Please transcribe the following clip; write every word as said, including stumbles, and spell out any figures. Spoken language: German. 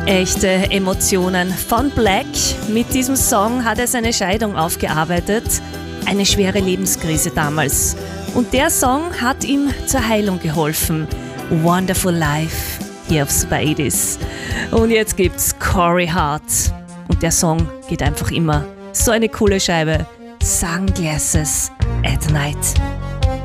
Echte Emotionen von Black. Mit diesem Song hat er seine Scheidung aufgearbeitet. Eine schwere Lebenskrise damals. Und der Song hat ihm zur Heilung geholfen. Wonderful Life hier auf Super achtzig. Und jetzt gibt's Corey Hart. Und der Song geht einfach immer. So eine coole Scheibe. Sunglasses at Night.